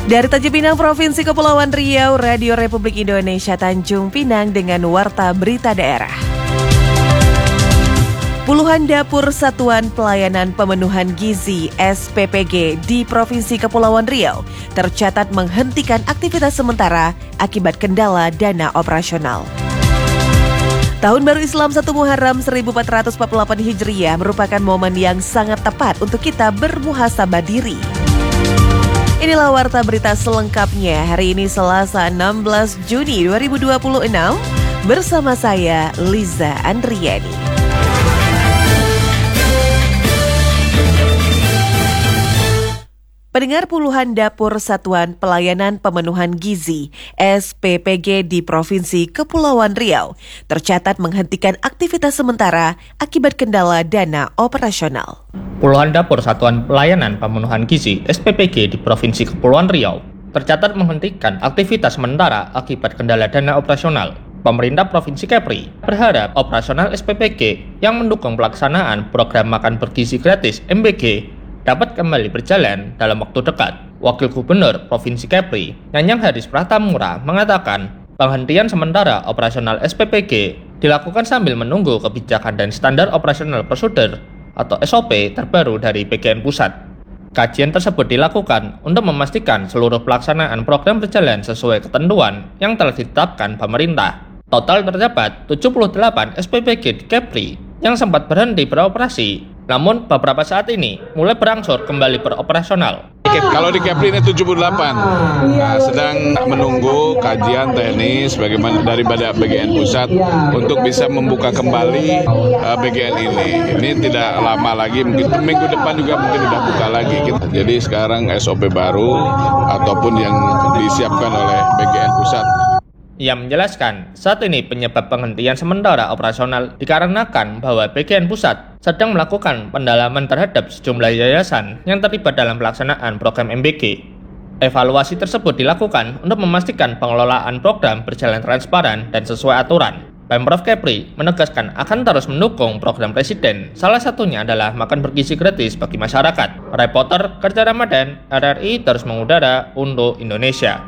Dari Tanjung Pinang, Provinsi Kepulauan Riau, Radio Republik Indonesia Tanjung Pinang dengan Warta Berita Daerah. Puluhan dapur Satuan Pelayanan Pemenuhan Gizi (SPPG) di Provinsi Kepulauan Riau tercatat menghentikan aktivitas sementara akibat kendala dana operasional. Tahun Baru Islam 1 Muharram 1448 Hijriah merupakan momen yang sangat tepat untuk kita bermuhasabah diri. Inilah Warta Berita selengkapnya hari ini Selasa 16 Juni 2026 bersama saya Liza Andriani. Pendengar, puluhan dapur Satuan Pelayanan Pemenuhan Gizi (SPPG) di Provinsi Kepulauan Riau tercatat menghentikan aktivitas sementara akibat kendala dana operasional. Puluhan dapur Satuan Pelayanan Pemenuhan Gizi (SPPG) di Provinsi Kepulauan Riau tercatat menghentikan aktivitas sementara akibat kendala dana operasional. Pemerintah Provinsi Kepri berharap operasional SPPG yang mendukung pelaksanaan program makan bergizi gratis (MBG) dapat kembali berjalan dalam waktu dekat. Wakil Gubernur Provinsi Kepri, Nyanyang Haris Pratamura, mengatakan penghentian sementara operasional SPPG dilakukan sambil menunggu kebijakan dan standar operasional prosedur atau SOP terbaru dari PGN Pusat. Kajian tersebut dilakukan untuk memastikan seluruh pelaksanaan program berjalan sesuai ketentuan yang telah ditetapkan pemerintah. Total terdapat 78 SPPG di Kepri yang sempat berhenti beroperasi, namun beberapa saat ini mulai berangsur kembali beroperasional. Kalau di Kepri ini 78, sedang menunggu kajian teknis bagaimana daripada BGN Pusat untuk bisa membuka kembali BGN ini. Ini tidak lama lagi, mungkin minggu depan juga mungkin sudah buka lagi. Jadi sekarang SOP baru ataupun yang disiapkan oleh BGN Pusat. Ia menjelaskan, saat ini penyebab penghentian sementara operasional dikarenakan bahwa BGN Pusat sedang melakukan pendalaman terhadap sejumlah yayasan yang terlibat dalam pelaksanaan program MBG. Evaluasi tersebut dilakukan untuk memastikan pengelolaan program berjalan transparan dan sesuai aturan. Pemprov Kepri menegaskan akan terus mendukung program Presiden, salah satunya adalah makan bergizi gratis bagi masyarakat. Reporter Kerja Ramadan, RRI terus mengudara untuk Indonesia.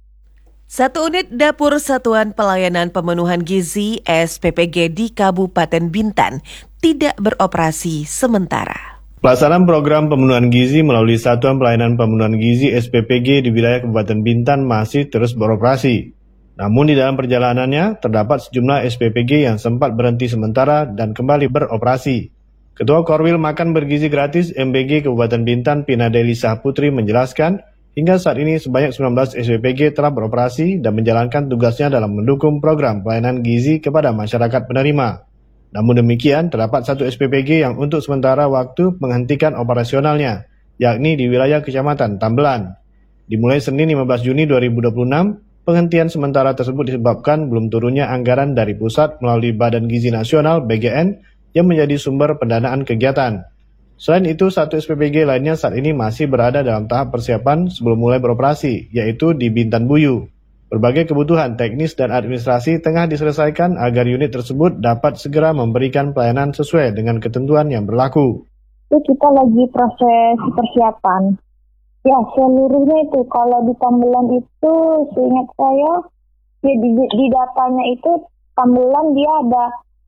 Satu unit dapur Satuan Pelayanan Pemenuhan Gizi (SPPG) di Kabupaten Bintan tidak beroperasi sementara. Pelaksanaan program pemenuhan gizi melalui Satuan Pelayanan Pemenuhan Gizi (SPPG) di wilayah Kabupaten Bintan masih terus beroperasi. Namun di dalam perjalanannya terdapat sejumlah SPPG yang sempat berhenti sementara dan kembali beroperasi. Ketua Korwil Makan Bergizi Gratis MBG Kabupaten Bintan, Pina Deli Sahputri menjelaskan, hingga saat ini sebanyak 19 SPPG telah beroperasi dan menjalankan tugasnya dalam mendukung program pelayanan gizi kepada masyarakat penerima. Namun demikian, terdapat satu SPPG yang untuk sementara waktu menghentikan operasionalnya, yakni di wilayah Kecamatan Tambelan. Dimulai Senin 15 Juni 2026, penghentian sementara tersebut disebabkan belum turunnya anggaran dari pusat melalui Badan Gizi Nasional (BGN) yang menjadi sumber pendanaan kegiatan. Selain itu, satu SPPG lainnya saat ini masih berada dalam tahap persiapan sebelum mulai beroperasi, yaitu di Bintan Buyu. Berbagai kebutuhan teknis dan administrasi tengah diselesaikan agar unit tersebut dapat segera memberikan pelayanan sesuai dengan ketentuan yang berlaku. Kita lagi proses persiapan. Ya, seluruhnya itu. Kalau di Tambelan itu, seingat saya, ya di datanya itu, Tambelan dia ada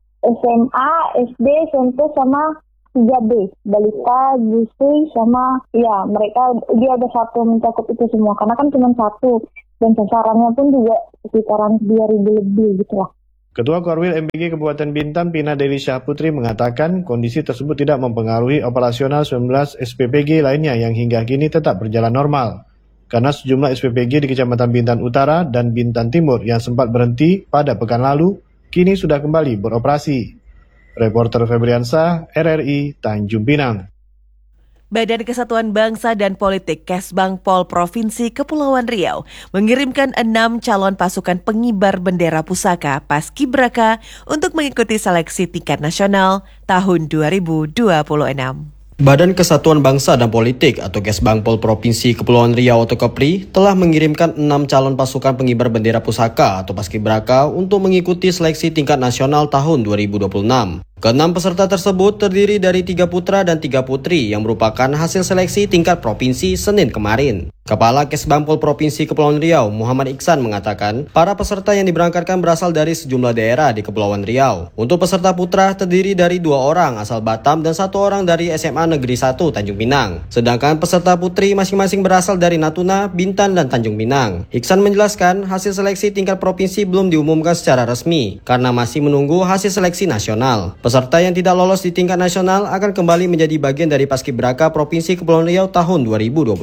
SMA, SD, SMP, sama 3B, balita, busui, sama ya mereka dia ada satu mencakup itu semua karena kan cuma satu dan sasarannya pun juga sekitaran 2.000 lebih gitu lah. Ketua Korwil MBG Kabupaten Bintan, Pina Deli Syahputri mengatakan kondisi tersebut tidak mempengaruhi operasional 19 SPPG lainnya yang hingga kini tetap berjalan normal. Karena sejumlah SPPG di Kecamatan Bintan Utara dan Bintan Timur yang sempat berhenti pada pekan lalu kini sudah kembali beroperasi. Reporter Febriansa, RRI, Tanjung Pinang. Badan Kesatuan Bangsa dan Politik Kesbangpol Provinsi Kepulauan Riau mengirimkan 6 calon pasukan pengibar bendera pusaka Paskibraka untuk mengikuti seleksi tingkat nasional tahun 2026. Badan Kesatuan Bangsa dan Politik atau Kesbangpol Provinsi Kepulauan Riau atau Kepri telah mengirimkan 6 calon pasukan pengibar bendera pusaka atau Paskibraka untuk mengikuti seleksi tingkat nasional tahun 2026. Keenam peserta tersebut terdiri dari 3 putra dan 3 putri yang merupakan hasil seleksi tingkat provinsi Senin kemarin. Kepala Kesbangpol Provinsi Kepulauan Riau, Muhammad Iksan mengatakan, para peserta yang diberangkatkan berasal dari sejumlah daerah di Kepulauan Riau. Untuk peserta putra terdiri dari 2 orang asal Batam dan 1 orang dari SMA Negeri 1 Tanjung Pinang. Sedangkan peserta putri masing-masing berasal dari Natuna, Bintan, dan Tanjung Pinang. Iksan menjelaskan, hasil seleksi tingkat provinsi belum diumumkan secara resmi karena masih menunggu hasil seleksi nasional. Peserta yang tidak lolos di tingkat nasional akan kembali menjadi bagian dari Paskibraka Provinsi Kepulauan Riau tahun 2026.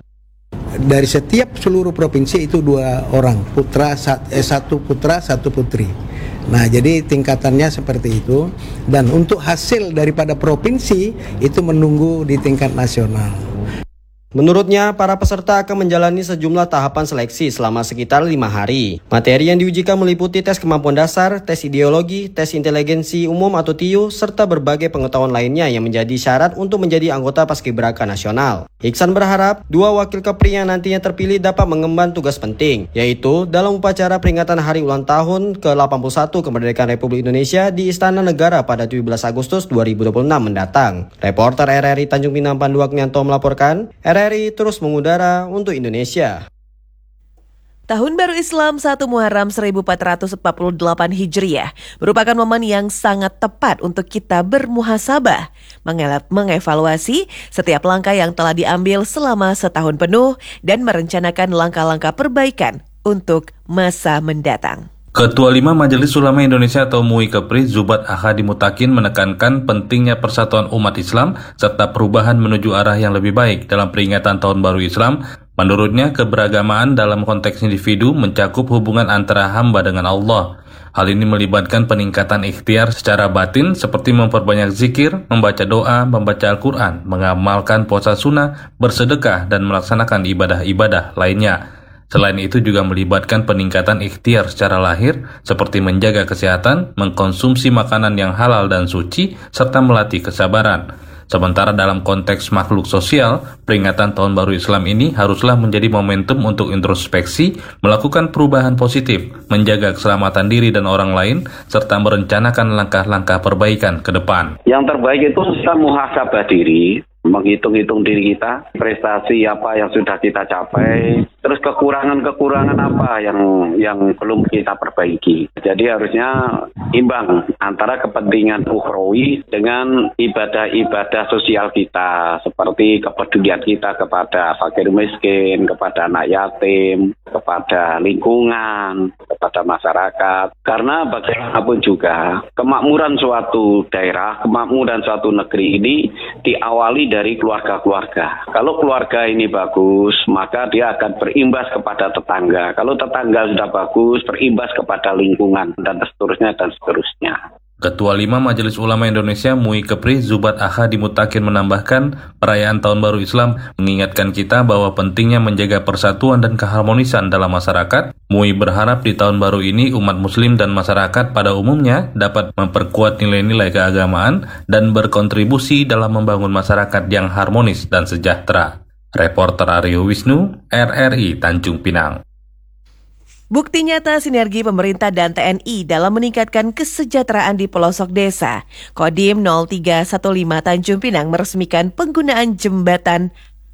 Dari setiap seluruh provinsi itu 2 orang, satu putra, 1 putri. Nah, jadi tingkatannya seperti itu. Dan untuk hasil daripada provinsi itu menunggu di tingkat nasional. Menurutnya, para peserta akan menjalani sejumlah tahapan seleksi selama sekitar 5 hari. Materi yang diujikan meliputi tes kemampuan dasar, tes ideologi, tes inteligensi umum atau TIU, serta berbagai pengetahuan lainnya yang menjadi syarat untuk menjadi anggota Paskibraka Nasional. Iksan berharap 2 wakil Kepri yang nantinya terpilih dapat mengemban tugas penting, yaitu dalam upacara peringatan Hari Ulang Tahun ke-81 Kemerdekaan Republik Indonesia di Istana Negara pada 17 Agustus 2026 mendatang. Reporter RRI Tanjung Pinang Pandu Aknyanto melaporkan, RRI terus mengudara untuk Indonesia. Tahun Baru Islam 1 Muharram 1448 Hijriah merupakan momen yang sangat tepat untuk kita bermuhasabah, mengevaluasi setiap langkah yang telah diambil selama setahun penuh dan merencanakan langkah-langkah perbaikan untuk masa mendatang. Ketua 5 Majelis Ulama Indonesia atau MUI Kepri, Zubat Ahadi Mutakin menekankan pentingnya persatuan umat Islam serta perubahan menuju arah yang lebih baik dalam peringatan Tahun Baru Islam. Menurutnya, keberagamaan dalam konteks individu mencakup hubungan antara hamba dengan Allah. Hal ini melibatkan peningkatan ikhtiar secara batin seperti memperbanyak zikir, membaca doa, membaca Al-Quran, mengamalkan puasa sunnah, bersedekah, dan melaksanakan ibadah-ibadah lainnya. Selain itu juga melibatkan peningkatan ikhtiar secara lahir seperti menjaga kesehatan, mengkonsumsi makanan yang halal dan suci, serta melatih kesabaran. Sementara dalam konteks makhluk sosial, peringatan Tahun Baru Islam ini haruslah menjadi momentum untuk introspeksi, melakukan perubahan positif, menjaga keselamatan diri dan orang lain, serta merencanakan langkah-langkah perbaikan ke depan. Yang terbaik itu kita muhasabah diri, menghitung-hitung diri kita, prestasi apa yang sudah kita capai, terus kekurangan-kekurangan apa yang belum kita perbaiki. Jadi harusnya imbang antara kepentingan ukhrawi dengan ibadah-ibadah sosial kita, seperti kepedulian kita kepada fakir miskin, kepada anak yatim, kepada lingkungan, kepada masyarakat. Karena bagaimanapun juga, kemakmuran suatu daerah, kemakmuran suatu negeri ini diawali dari keluarga-keluarga. Kalau keluarga ini bagus, maka dia akan berimbas kepada tetangga. Kalau tetangga sudah bagus, berimbas kepada lingkungan, dan seterusnya, dan seterusnya. Ketua 5 Majelis Ulama Indonesia MUI Kepri, Zubat Ahadi Mutakin menambahkan, perayaan Tahun Baru Islam mengingatkan kita bahwa pentingnya menjaga persatuan dan keharmonisan dalam masyarakat. MUI berharap di Tahun Baru ini umat muslim dan masyarakat pada umumnya dapat memperkuat nilai-nilai keagamaan dan berkontribusi dalam membangun masyarakat yang harmonis dan sejahtera. Reporter Aryo Wisnu, RRI Tanjung Pinang. Bukti nyata sinergi pemerintah dan TNI dalam meningkatkan kesejahteraan di pelosok desa. Kodim 0315 Tanjung Pinang meresmikan penggunaan jembatan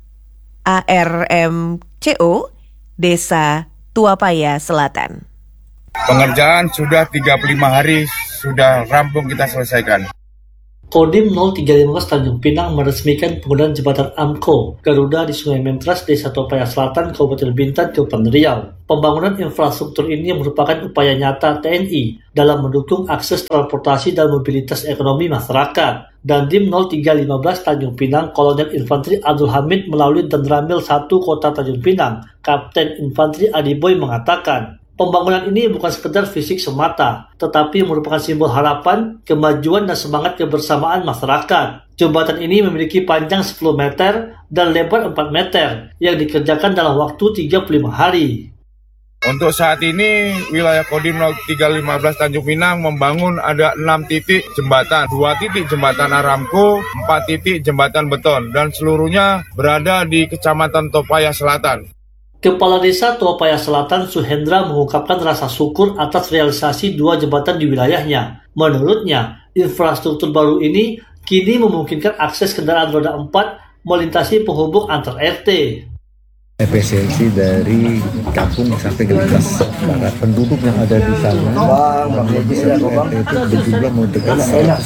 ARMCO Desa Tuapaya Selatan. Pengerjaan sudah 35 hari sudah rampung kita selesaikan. Kodim 0315 Tanjung Pinang meresmikan penggunaan jembatan AMCO Garuda di Sungai Mentras, Desa Tuapaya Selatan, Kabupaten Bintan, Kepulauan Riau. Pembangunan infrastruktur ini merupakan upaya nyata TNI dalam mendukung akses transportasi dan mobilitas ekonomi masyarakat. Dandim 0315 Tanjung Pinang, Kolonel Infanteri Abdul Hamid melalui Danramil 1 Kota Tanjung Pinang, Kapten Infanteri Adiboy mengatakan, pembangunan ini bukan sekedar fisik semata, tetapi merupakan simbol harapan, kemajuan, dan semangat kebersamaan masyarakat. Jembatan ini memiliki panjang 10 meter dan lebar 4 meter yang dikerjakan dalam waktu 35 hari. Untuk saat ini, wilayah Kodim 0315 Tanjung Pinang membangun ada 6 titik jembatan, 2 titik jembatan Aramco, 4 titik jembatan beton, dan seluruhnya berada di Kecamatan Tuapaya Selatan. Kepala Desa Tuapaya Selatan Suhendra mengungkapkan rasa syukur atas realisasi 2 jembatan di wilayahnya. Menurutnya, infrastruktur baru ini kini memungkinkan akses kendaraan roda 4 melintasi penghubung antar RT. efisiensi dari kampung sampai ke lintas barat. Penduduk yang ada di sana itu berjumlah mendekati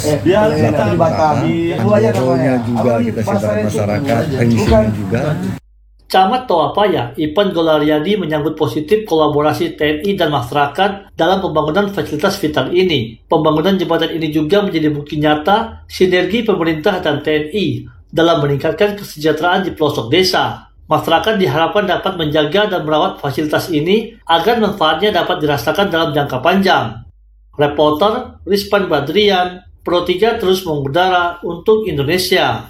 108. Anggaronya juga kita sebar masyarakat, pengisinya juga. Camat Toapaya, Ipan Golariadi menyambut positif kolaborasi TNI dan masyarakat dalam pembangunan fasilitas vital ini. Pembangunan jembatan ini juga menjadi bukti nyata sinergi pemerintah dan TNI dalam meningkatkan kesejahteraan di pelosok desa. Masyarakat diharapkan dapat menjaga dan merawat fasilitas ini agar manfaatnya dapat dirasakan dalam jangka panjang. Reporter Rizpan Badrian, Pro 3 terus mengudara untuk Indonesia.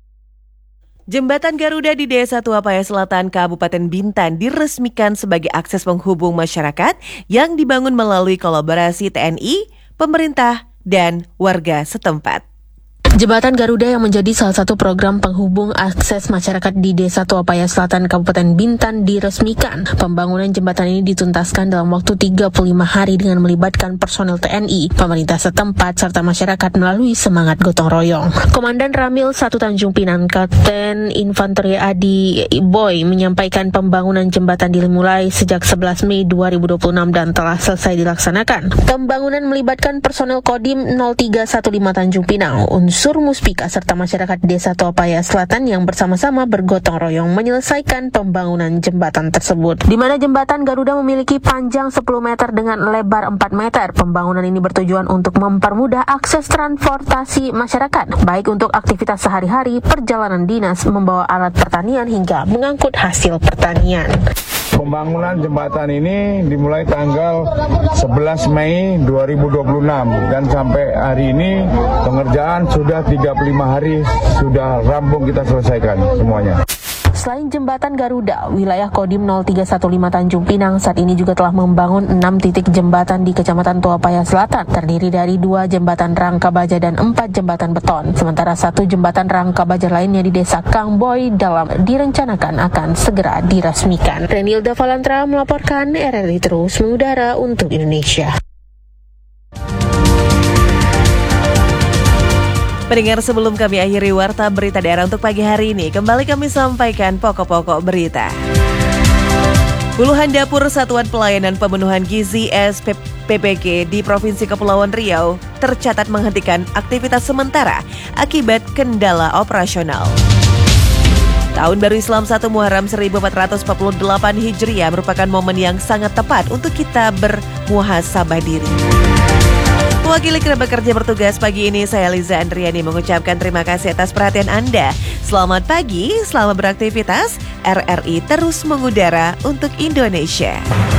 Jembatan Garuda di Desa Tuapaya Selatan, Kabupaten Bintan diresmikan sebagai akses penghubung masyarakat yang dibangun melalui kolaborasi TNI, pemerintah, dan warga setempat. Jembatan Garuda yang menjadi salah satu program penghubung akses masyarakat di Desa Tuapaya Selatan, Kabupaten Bintan diresmikan. Pembangunan jembatan ini dituntaskan dalam waktu 35 hari dengan melibatkan personel TNI, pemerintah setempat, serta masyarakat melalui semangat gotong royong. Komandan Ramil 1 Tanjung Pinang, Kapten Infanteri Adi Boy menyampaikan pembangunan jembatan dimulai sejak 11 Mei 2026 dan telah selesai dilaksanakan. Pembangunan melibatkan personel Kodim 0315 Tanjung Pinang, unsur Muspika serta masyarakat Desa Tuapaya Selatan yang bersama-sama bergotong royong menyelesaikan pembangunan jembatan tersebut. Di mana jembatan Garuda memiliki panjang 10 meter dengan lebar 4 meter. Pembangunan ini bertujuan untuk mempermudah akses transportasi masyarakat, baik untuk aktivitas sehari-hari, perjalanan dinas, membawa alat pertanian hingga mengangkut hasil pertanian. Pembangunan jembatan ini dimulai tanggal 11 Mei 2026 dan sampai hari ini pengerjaan sudah 35 hari sudah rampung kita selesaikan semuanya. Selain jembatan Garuda, wilayah Kodim 0315 Tanjung Pinang saat ini juga telah membangun 6 titik jembatan di Kecamatan Tuapaya Selatan, terdiri dari 2 jembatan rangka baja dan 4 jembatan beton. Sementara 1 jembatan rangka baja lainnya di Desa Kangboy direncanakan akan segera diresmikan. Renilda Valantra melaporkan, RRI terus mengudara untuk Indonesia. Pendengar, sebelum kami akhiri warta berita daerah untuk pagi hari ini, kembali kami sampaikan pokok-pokok berita. Puluhan dapur Satuan Pelayanan Pemenuhan Gizi SPPG di Provinsi Kepulauan Riau tercatat menghentikan aktivitas sementara akibat kendala operasional. Tahun Baru Islam 1 Muharram 1448 Hijriah merupakan momen yang sangat tepat untuk kita bermuhasabah diri. Mewakili kerabat kerja bertugas pagi ini, saya Liza Andriani mengucapkan terima kasih atas perhatian Anda. Selamat pagi, selamat beraktivitas. RRI terus mengudara untuk Indonesia.